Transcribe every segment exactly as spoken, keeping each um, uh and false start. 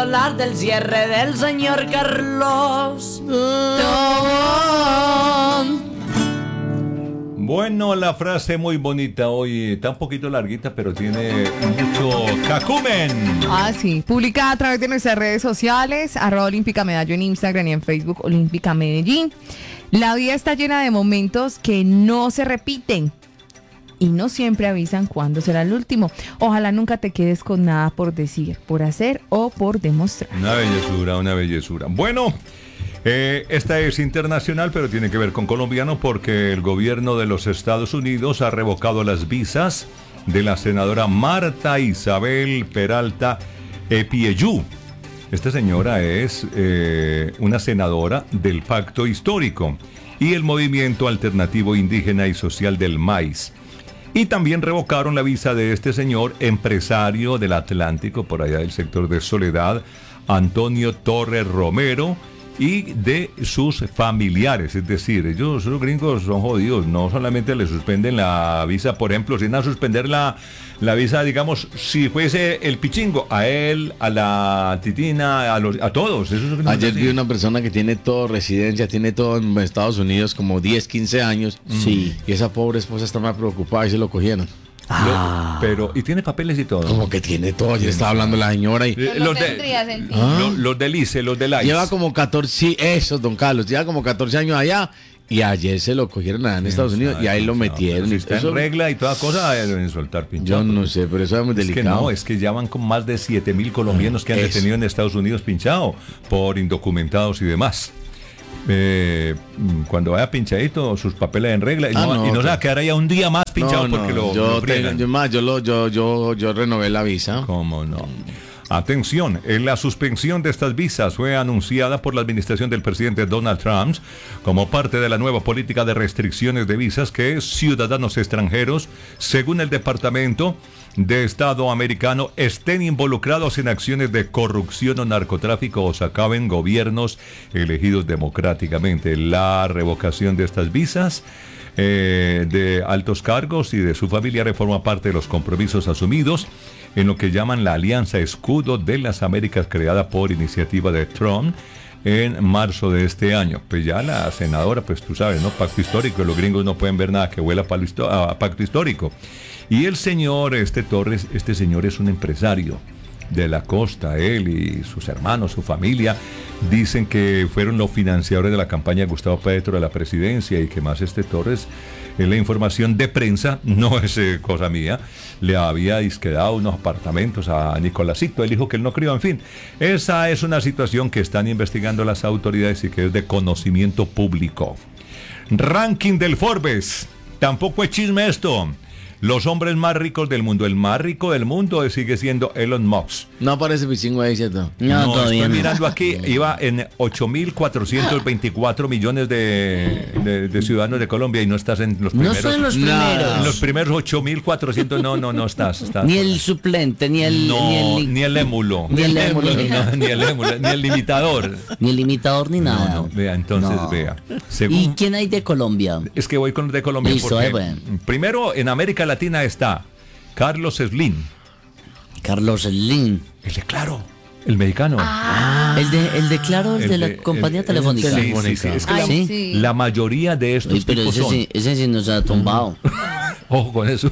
hablar del cierre del señor Carlos Tobón. Bueno, la frase muy bonita hoy, está un poquito larguita, pero tiene mucho cacumen. Ah, sí, publicada a través de nuestras redes sociales, arroba Olímpica Medallo en Instagram y en Facebook Olímpica Medellín. La vida está llena de momentos que no se repiten y no siempre avisan cuándo será el último. Ojalá nunca te quedes con nada por decir, por hacer o por demostrar. Una bellezura, una bellezura. Bueno, eh, esta es internacional, pero tiene que ver con colombiano porque el gobierno de los Estados Unidos ha revocado las visas de la senadora Marta Isabel Peralta Epieyú. Esta señora es eh, una senadora del Pacto Histórico y el Movimiento Alternativo Indígena y Social del Maíz. Y también revocaron la visa de este señor empresario del Atlántico, por allá del sector de Soledad, Antonio Torres Romero, y de sus familiares. Es decir, ellos, los gringos, son jodidos. No solamente le suspenden la visa, por ejemplo, sino a suspender la, la visa, digamos, si fuese el pichingo, a él, a la titina, a, los, a todos. Eso es Ayer vi una persona que tiene todo, residencia, tiene todo en Estados Unidos, como diez, quince años. Sí. Y esa pobre esposa está más preocupada y se lo cogieron. Ah. Pero, y tiene papeles y todo. Como que tiene todo. Ayer estaba hablando la señora y... No los, de, ¿Ah? los, los del I C E, los del I C E. Lleva como catorce, sí, eso, don Carlos, lleva como catorce años allá y ayer se lo cogieron allá en Estados Unidos y ahí lo metieron. Si está eso, en regla y toda cosa, deben soltar pinchado. yo no sé, pero eso es muy Es que delicado. no, es que ya van con más de siete mil colombianos que han Eso. detenido en Estados Unidos pinchado por indocumentados y demás. Eh, cuando vaya pinchadito, sus papeles en regla y Ah, no, no, y no se va a ok. quedar ahí a un día más pinchado No, porque no, lo, yo, lo friegan. tengo- yo, más, yo, lo, yo, yo, yo renové la visa. ¿Cómo no? Atención, en la suspensión de estas visas fue anunciada por la administración del presidente Donald Trump como parte de la nueva política de restricciones de visas que ciudadanos extranjeros, según el Departamento de Estado americano, estén involucrados en acciones de corrupción o narcotráfico o socaven gobiernos elegidos democráticamente. La revocación de estas visas eh, de altos cargos y de su familia forma parte de los compromisos asumidos en lo que llaman la Alianza Escudo de las Américas, creada por iniciativa de Trump en marzo de este año. Pues ya la senadora, pues tú sabes, ¿no? Pacto histórico, los gringos no pueden ver nada que huela a pacto histórico. Y el señor, este Torres, este señor es un empresario de la costa, él y sus hermanos, su familia, dicen que fueron los financiadores de la campaña de Gustavo Petro de la presidencia y que más este Torres, en la información de prensa, no es eh, cosa mía, le había disquedado unos apartamentos a Nicolásito, el hijo que él no crió, en fin. Esa es una situación que están investigando las autoridades y que es de conocimiento público. Ranking del Forbes, tampoco es chisme esto. Los hombres más ricos del mundo, el más rico del mundo sigue siendo Elon Musk. No aparece pichingo ahí, ¿cierto? No, todavía estoy no. mirando aquí, iba en ocho mil cuatrocientos veinticuatro millones de, de, de ciudadanos de Colombia y no estás en los No primeros. son los Nada. primeros. En los primeros ocho mil cuatrocientos, no, no, no estás. estás Ni el suplente, ni el, no, ni el, ni el émulo. ni el émulo. No, ni el émulo, ni el limitador. ni el imitador, ni nada. No, no, vea, entonces No. vea. ¿Y Según, quién hay de Colombia? es que voy con los de Colombia Listo, porque eh, bueno. primero en América Latina está Carlos Slim, Carlos Slim. el de Claro, el mexicano. El de, el de Claro, el, El de la de- compañía el- telefónica. Sí, sí, Telefónica. sí, es que Ay, la, sí. la mayoría de estos Uy, pero tipos ese son. sí, ese sí nos ha tumbado. Ojo con eso.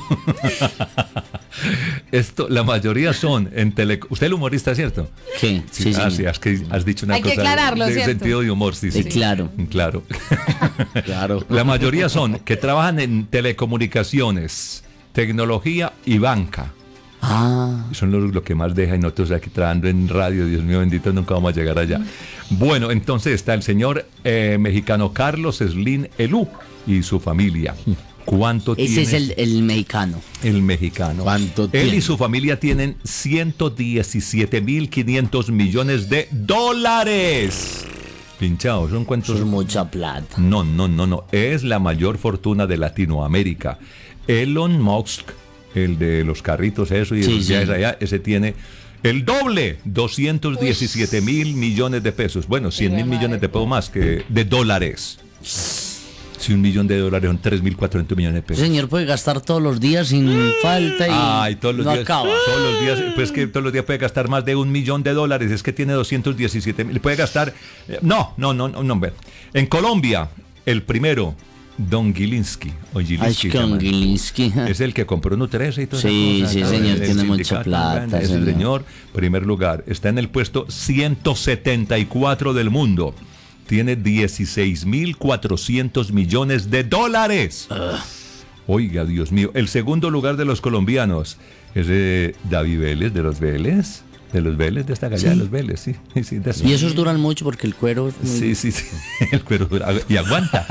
Esto, la mayoría son en tele. Usted es el humorista, ¿cierto? ¿Qué? Sí, sí. ah, sí, es que has dicho una Hay que cosa aclararlo, de ¿cierto? sentido de humor, sí, sí. Sí, claro. Claro. Claro. La mayoría son que trabajan en telecomunicaciones, tecnología y banca. Ah, Son los, lo que más deja y nosotros aquí trabajando en radio, Dios mío bendito, nunca vamos a llegar allá. Bueno, entonces está el señor eh, mexicano Carlos Slim Elú y su familia. ¿Cuánto ese tiene es el, el mexicano. el mexicano? ¿Cuánto Él tiene? y su familia tienen ciento diecisiete mil quinientos millones de dólares. Pinchado, son Eso cuántos. es mucha plata. No, no, no, no. Es la mayor fortuna de Latinoamérica. Elon Musk, el de los carritos, eso, y Sí, los viajes sí. allá, ese tiene el doble, doscientos diecisiete mil millones de pesos. Bueno, cien mil millones de pesos más que de dólares. Si un millón de dólares son tres mil cuatrocientos millones de El pesos. señor puede gastar todos los días sin falta y Ay, todos los no días. acaba. Todos los días, pues que todos los días puede gastar más de un millón de dólares. Es que tiene doscientos diecisiete mil. Puede gastar. eh, No, no, no, no, no. Ve. En Colombia, el primero, Don Gilinski. O Ay, Gilinski. con llama. Gilinski. Es el que compró Nutresa y todo Sí, sí, señor, tiene mucha sindicato plata, grande. Ese señor. señor, primer lugar, está en el puesto ciento setenta y cuatro del mundo. Tiene dieciséis mil cuatrocientos millones de dólares. Oiga, Dios mío. El segundo lugar de los colombianos es eh, David Vélez, de los Vélez. De los Vélez, de esta gallada de los Vélez, sí. sí de eso. Y esos duran mucho porque el cuero es muy- Sí, sí, sí. El cuero dura y aguanta.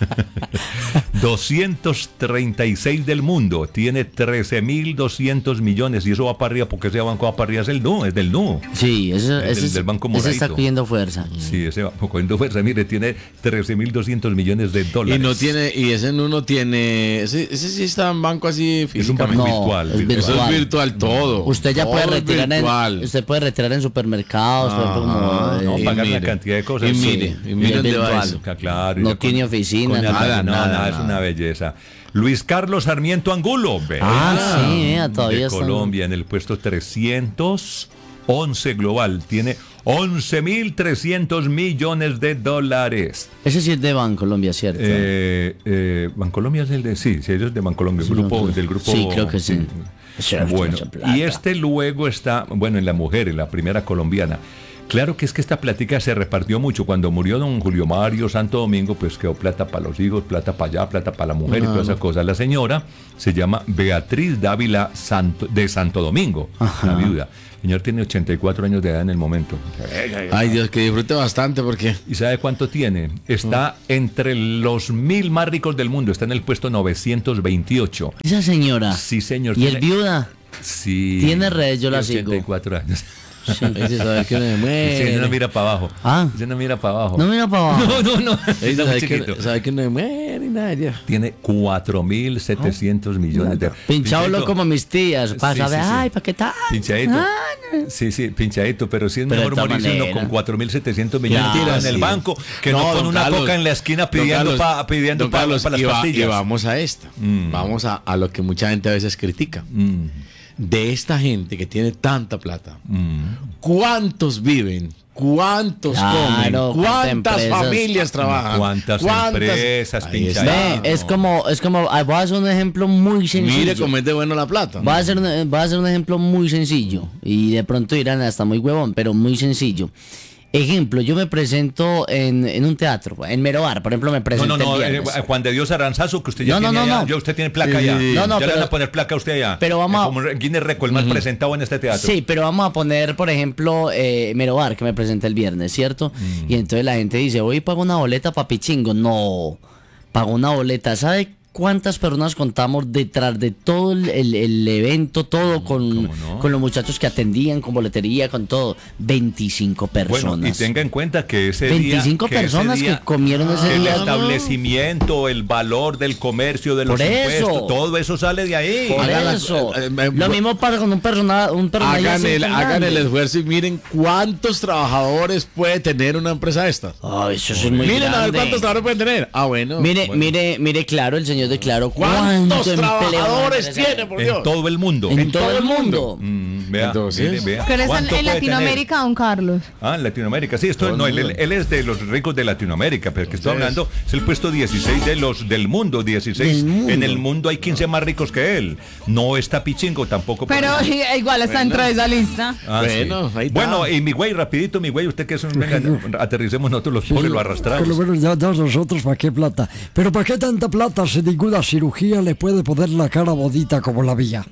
doscientos treinta y seis del mundo. Tiene trece mil doscientos millones. Y eso va para arriba porque ese banco va para arriba. Es el N U, es del N U. Sí, ese, El ese del- es- del Banco ese está Moradito. cogiendo fuerza. Sí, ese va cogiendo fuerza. Mire, tiene trece mil doscientos millones de Y dólares. no tiene, y ese no tiene, ese, ese sí está en banco así Es un físicamente. banco No, virtual. es virtual. Eso es virtual todo. Usted ya puede Todo es retirar virtual. en, usted puede retirar en supermercados, por ejemplo, como, Ah, eh, No, Y pagar una mire, cantidad de cosas. y Sí. mire, y y mire es dónde va virtual. eso. Ah, claro, y No ya tiene con- oficina, con el- nada, no, nada, nada, es nada. una belleza. Luis Carlos Sarmiento Angulo, vea, Ah, sí, vea, todavía de está- Colombia, en el puesto trescientos once global, tiene once mil trescientos millones de dólares. ese sí es de Bancolombia, ¿cierto? Eh, eh, Bancolombia es el de, sí, sí, ellos es de Bancolombia, el Sí, grupo, no, del grupo. sí, creo que sí. Cierto, Bueno, mucha plata. y este luego está, bueno, en la mujer, en la primera colombiana. Claro que es que esta plática se repartió mucho. Cuando murió don Julio Mario Santo Domingo, pues quedó plata para los hijos, plata para allá, plata para la mujer y todas esas cosas. La señora se llama Beatriz Dávila Santo, de Santo Domingo, la viuda. El señor tiene ochenta y cuatro años de edad en el momento. Ay, Dios, que disfrute bastante porque ¿Y sabe cuánto tiene? Está entre los mil más ricos del mundo. Está en el puesto novecientos veintiocho. Esa señora. Sí, señor. Y el tiene- viuda. Sí. Tiene redes, yo la ochenta y sigo. cuatro años. ese sabe que no se Sí, muere. no mira para abajo. Ah. Ese no mira para abajo. No mira para abajo. no, no. no. Ese Está muy sabe chiquito. que, sabe que no se muere ni nada ya. Tiene cuatro mil setecientos millones de Pincháoslo Pinchadito. como mis tías. Para Sí, saber, sí, sí. ay, ¿para qué tal? Pinchadito. Ah, Sí, sí, pinchadito, pero sí es Pero de mejor todas morirse uno maneras. con cuatro mil setecientos millones de Claro, dólares en el sí. banco que no, con don una Carlos, coca en la esquina don pidiendo Carlos, para pidiendo don pa- Carlos, pa las y, va- pastillas. y vamos a esta. Mm. Vamos a, a lo que mucha gente a veces critica. Mm, De esta gente que tiene tanta plata, mm. ¿cuántos viven? ¿Cuántos Claro, comen? cuántas ¿Cuántas empresas. familias trabajan? ¿Cuántas empresas, Ahí está. pinchadito? Ve, es como, es como, ah, voy a hacer un ejemplo muy sencillo. Mire cómo es de bueno la plata. Voy a, hacer un, voy a hacer un ejemplo muy sencillo. Y de pronto dirán hasta muy huevón, pero muy sencillo. Ejemplo, yo me presento en, en un teatro, en Merobar, por ejemplo, me No, presento no, no, el eh, viernes. Juan de Dios Aranzazo, que usted ya No, no, tiene no, allá. no. Ya usted tiene placa Sí, ya. sí, sí. No, no, ya le pero- van a poner placa a usted allá. pero vamos a- Como Guinness Record, el más presentado en este teatro. Sí, pero vamos a poner, por ejemplo, eh, Merobar, que me presenté el viernes, ¿cierto? Mm. Y entonces la gente dice, hoy pago una boleta para Pichingo. No, pago una boleta. ¿Sabe cuántas personas contamos detrás de todo el, el- el evento, todo con, ¿cómo no? con los muchachos que atendían, con boletería, con todo? veinticinco personas. Bueno, y tenga en cuenta que ese veinticinco día... que ese personas día- que comieron ese que el día. establecimiento, el valor del comercio, de los Por eso. impuestos, todo eso sale de ahí. Por Hagan las- eso. eh, eh, Lo mismo pasa con un personal, un personaje Hagan así el, tan hagan el grande. esfuerzo y miren cuántos trabajadores puede tener una empresa esta. Ay, eso sí es muy Miren a ver grande. cuántos trabajadores pueden tener. Ah, bueno. Mire, bueno. mire, mire, claro, el señor declaró ¿Cuántos cuánto trabajadores empleo tiene, por En Dios? todo el mundo. en todo el mundo. Mm, vea, Entonces, mire, vea. Pero es en, ¿Cuánto en puede Latinoamérica, don Carlos. tener? Ah, en Latinoamérica, sí, esto Todo el no, él, mundo. él- él es de los ricos de Latinoamérica, pero el que estoy Entonces- hablando es el puesto dieciséis de los del mundo, dieciséis. Del mundo. En el mundo hay quince más ricos que él. No está Pichingo tampoco. por Pero ahí. igual está dentro de esa lista. Ah, Bueno, sí. ahí está. Bueno, y mi güey, rapidito, mi güey, usted que es un... Venga, aterricemos nosotros los pobres, lo Por lo arrastramos. menos ya, ya nosotros, ¿para qué plata? Pero ¿para qué tanta plata si ninguna cirugía le puede poner la cara bonita como la mía?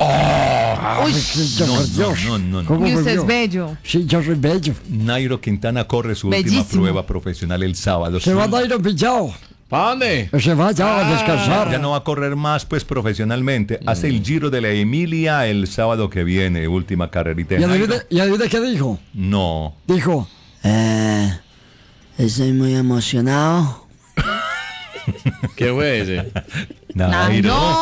Uy, Yo, No, por no, Dios. no, no, no. ¿Cómo y por usted es Dios? bello. Sí, yo soy bello. Nairo Quintana corre su última Bellísimo. prueba profesional el sábado. Se va a ir pillado. ¿Para dónde? Se va ya a descansar. Ya no va a correr más pues profesionalmente. Hace el Giro de la Emilia el sábado que viene, última carrerita. de ¿Y Nairo. adivine, ¿Y adivine qué dijo? No. Dijo, Eh, estoy muy emocionado. ¿Qué fue ese? Nairo. No.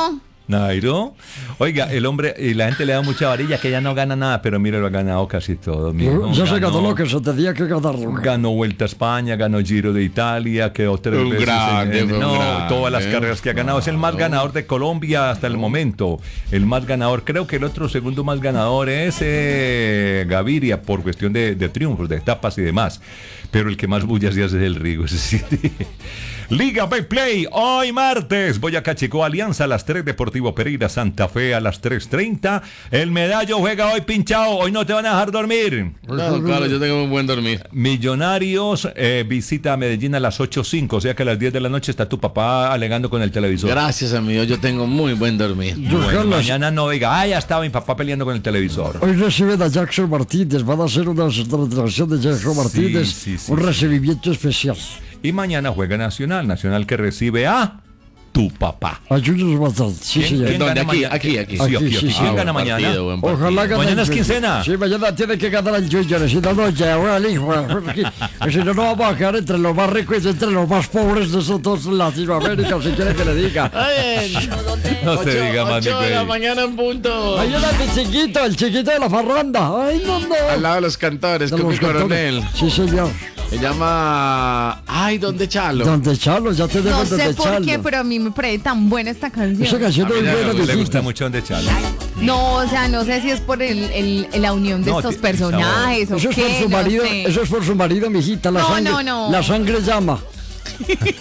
Nairo. Oiga, el hombre, y la gente le da mucha varilla que ya no gana nada, pero mire, lo ha ganado casi todo. Mijo. Ya se ganó Ganó- lo que se tenía que ganar. Ganó Vuelta a España, ganó Giro de Italia, quedó tres Un veces en- grande, en- fue un no, grande. todas las carreras que ha ganado. Es el más ganador de Colombia hasta el momento. El más ganador, creo que el otro segundo más ganador es eh, Gaviria, por cuestión de, de triunfos, de etapas y demás. Pero el que más bullas se hace es el Rigo. ese sí. Liga Betplay, hoy martes, Boyacá Chico, Alianza a las tres, Deportivo Pereira, Santa Fe a las tres treinta. El Medallo juega hoy pinchado, hoy no te van a dejar dormir. No, don Carlos, yo tengo un buen dormir. Millonarios eh, visita a Medellín a las ocho cinco, o sea que a las diez de la noche está tu papá alegando con el televisor. Gracias, amigo, yo tengo muy buen dormir. Don Bueno, Carlos, mañana no diga, ah, ya estaba mi papá peleando con el televisor. hoy reciben a Jackson Martínez. Van a hacer una transmisión de Jackson Martínez. sí, sí, un sí. recibimiento especial. Y mañana juega Nacional, Nacional que recibe a tu papá. A Junior Mazal. Sí, ¿Quién- señor. quién ¿Dónde? gana Aquí, mañana? aquí, aquí. Sí, Aquí, aquí, sí, aquí. sí. ¿Quién Ah, gana buen mañana? partido, buen partido. Ojalá gane Mañana el es Junior. quincena. Sí, mañana tiene que ganar el Junior. Si no, no, ya, bueno, hijo, si no, no vamos a quedar entre los más ricos y entre los más pobres de esos dos Latinoamérica, si quiere que le diga. No se diga más, mi ocho de la güey. mañana en punto. Ayúdame, el chiquito, el chiquito de la farranda. Ay, no, no. Al lado de los cantores, De con mi los cantores. coronel. Sí, señor. Se llama... Ay, ¿dónde Chalo? Donde Chalo, ya No tenemos sé donde por Chalo. qué, pero a mí me parece tan buena esta Esa canción. canción A mí es le, buena, le gusta viejita. mucho donde Chalo. No, o sea, no sé si es por el, el- la unión de No, estos ti- personajes o Eso es qué, por su no marido, sé. eso es por su marido, mijita. La No, sangre, no, no. La sangre llama.